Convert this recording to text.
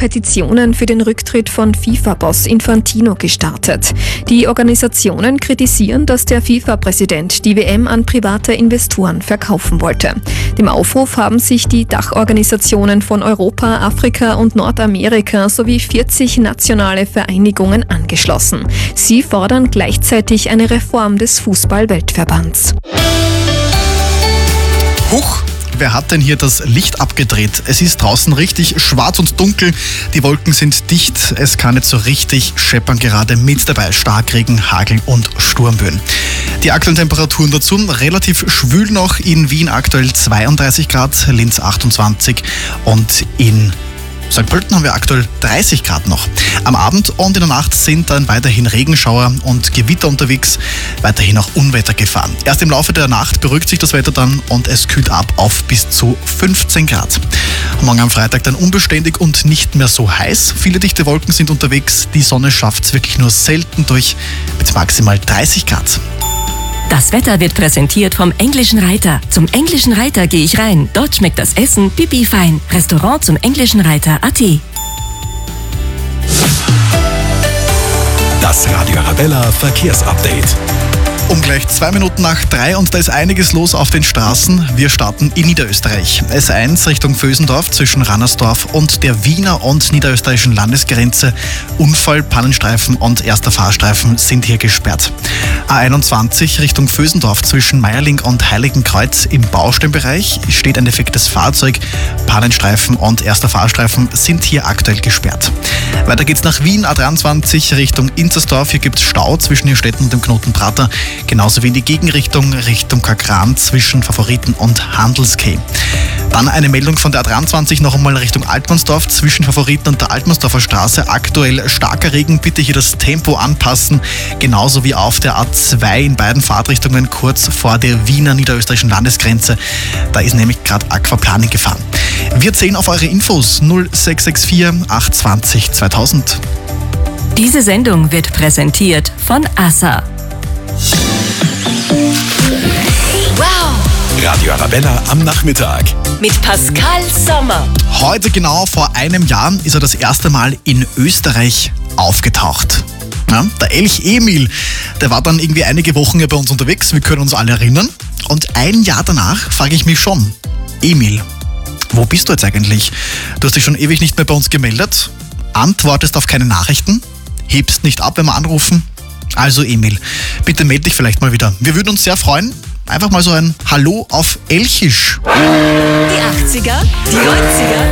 Petitionen für den Rücktritt von FIFA-Boss Infantino gestartet. Die Organisationen kritisieren, dass der FIFA-Präsident die WM an private Investoren verkaufen wollte. Dem Aufruf haben sich die Dachorganisationen von Europa, Afrika und Nordamerika sowie 40 nationale Vereinigungen angeschlossen. Sie fordern gleichzeitig eine Reform des Fußball-Weltverbands. Huch! Wer hat denn hier das Licht abgedreht? Es ist draußen richtig schwarz und dunkel, die Wolken sind dicht, es kann nicht so richtig scheppern, gerade mit dabei Starkregen, Hagel und Sturmböen. Die aktuellen Temperaturen dazu, relativ schwül noch, in Wien aktuell 32 Grad, Linz 28 und in St. Pölten haben wir aktuell 30 Grad noch. Am Abend und in der Nacht sind dann weiterhin Regenschauer und Gewitter unterwegs, weiterhin auch Unwettergefahren. Erst im Laufe der Nacht beruhigt sich das Wetter dann und es kühlt ab auf bis zu 15 Grad. Morgen am Freitag dann unbeständig und nicht mehr so heiß. Viele dichte Wolken sind unterwegs, die Sonne schafft es wirklich nur selten durch mit maximal 30 Grad. Das Wetter wird präsentiert vom Englischen Reiter. Zum Englischen Reiter gehe ich rein. Dort schmeckt das Essen pipi fein. Restaurant zum Englischen Reiter.at. Das Radio Arabella Verkehrsupdate. Um gleich 2 Minuten nach 3 und da ist einiges los auf den Straßen. Wir starten in Niederösterreich. S1 Richtung Vösendorf zwischen Rannersdorf und der Wiener und niederösterreichischen Landesgrenze. Unfall, Pannenstreifen und erster Fahrstreifen sind hier gesperrt. A21 Richtung Vösendorf zwischen Meierling und Heiligenkreuz im Bausteinbereich steht ein defektes Fahrzeug. Pannenstreifen und erster Fahrstreifen sind hier aktuell gesperrt. Weiter geht's nach Wien, A23 Richtung Inzersdorf. Hier gibt es Stau zwischen den Städten und dem Knoten Prater. Genauso wie in die Gegenrichtung Richtung Kakran zwischen Favoriten und Handelskay. Dann eine Meldung von der A23 noch einmal Richtung Altmannsdorf zwischen Favoriten und der Altmannsdorfer Straße. Aktuell starker Regen, bitte hier das Tempo anpassen. Genauso wie auf der A2 in beiden Fahrtrichtungen kurz vor der Wiener niederösterreichischen Landesgrenze. Da ist nämlich gerade Aquaplaning gefahren. Wir zählen auf eure Infos 0664 820 2000. Diese Sendung wird präsentiert von ASSA. Radio Arabella am Nachmittag. Mit Pascal Sommer. Heute genau vor einem Jahr ist er das erste Mal in Österreich aufgetaucht. Ja, der Elch Emil, der war dann irgendwie einige Wochen ja bei uns unterwegs, wir können uns alle erinnern. Und ein Jahr danach frage ich mich schon, Emil, wo bist du jetzt eigentlich? Du hast dich schon ewig nicht mehr bei uns gemeldet, antwortest auf keine Nachrichten, hebst nicht ab, wenn wir anrufen. Also Emil, bitte melde dich vielleicht mal wieder. Wir würden uns sehr freuen. Einfach mal so ein Hallo auf Elchisch. Die 80er, die 90er